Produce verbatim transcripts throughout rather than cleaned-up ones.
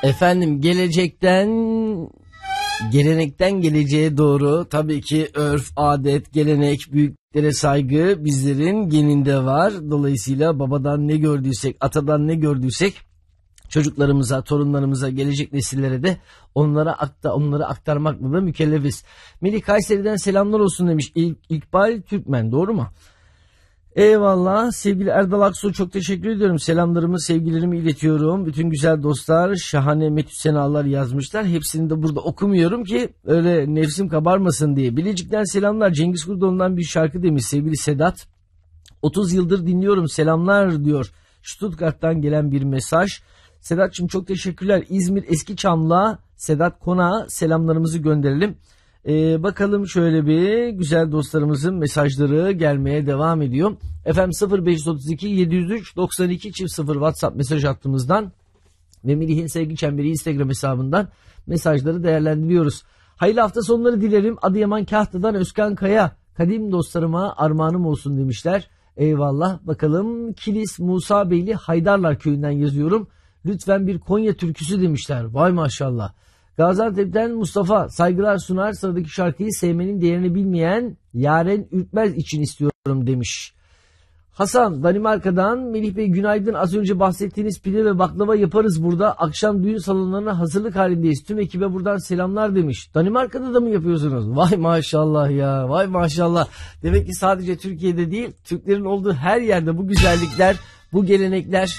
Efendim gelecekten, gelenekten geleceğe doğru tabii ki örf, adet, gelenek, büyüklere saygı bizlerin geninde var. Dolayısıyla babadan ne gördüysek, atadan ne gördüysek çocuklarımıza, torunlarımıza, gelecek nesillere de onlara akta, onları aktarmakla da mükellefiz. Melih Kayseri'den selamlar olsun demiş İl, İkbal Türkmen, doğru mu? Eyvallah sevgili Erdal Aksu, çok teşekkür ediyorum. Selamlarımı, sevgilerimi iletiyorum. Bütün güzel dostlar şahane metü senalar yazmışlar. Hepsini de burada okumuyorum ki öyle nefsim kabarmasın diye. Bilecik'ten selamlar. Cengiz Kurdoğlu'ndan bir şarkı demiş sevgili Sedat. otuz yıldır dinliyorum, selamlar diyor. Stuttgart'tan gelen bir mesaj. Sedat'cığım çok teşekkürler. İzmir Eskiçam'la Sedat Konak'a selamlarımızı gönderelim. Ee, bakalım şöyle bir güzel dostlarımızın mesajları gelmeye devam ediyor. Efendim sıfır beş otuz iki yedi yüz üç doksan iki sıfır WhatsApp mesaj hattımızdan ve Melih'in Sevgi Çemberi Instagram hesabından mesajları değerlendiriyoruz. Hayırlı hafta sonları dilerim. Adıyaman Kahta'dan Özkan Kaya, kadim dostlarıma armağanım olsun demişler. Eyvallah. Bakalım Kilis Musa Beyli Haydarlar köyünden yazıyorum. Lütfen bir Konya türküsü demişler. Vay maşallah. Gaziantep'ten Mustafa saygılar sunar, sıradaki şarkıyı sevmenin değerini bilmeyen Yaren Ürkmez için istiyorum demiş. Hasan Danimarka'dan Melih Bey günaydın, az önce bahsettiğiniz pide ve baklava yaparız burada, akşam düğün salonlarına hazırlık halindeyiz, tüm ekibe buradan selamlar demiş. Danimarka'da da mı yapıyorsunuz? Vay maşallah ya, vay maşallah. Demek ki sadece Türkiye'de değil, Türklerin olduğu her yerde bu güzellikler, bu gelenekler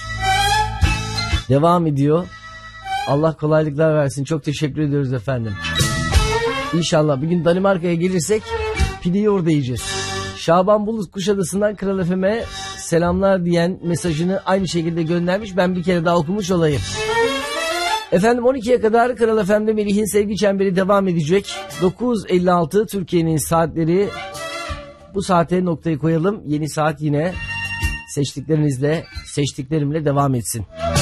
devam ediyor. Allah kolaylıklar versin. Çok teşekkür ediyoruz efendim. İnşallah bir gün Danimarka'ya gelirsek pideyi orada yiyeceğiz. Şaban Bulut Kuşadası'ndan Kral F M'e selamlar diyen mesajını aynı şekilde göndermiş. Ben bir kere daha okumuş olayım. Efendim on ikiye kadar Kral F M'de Melih'in Sevgi Çemberi devam edecek. dokuz elli altı Türkiye'nin saatleri. Bu saate noktayı koyalım. Yeni saat yine seçtiklerinizle, seçtiklerimle devam etsin.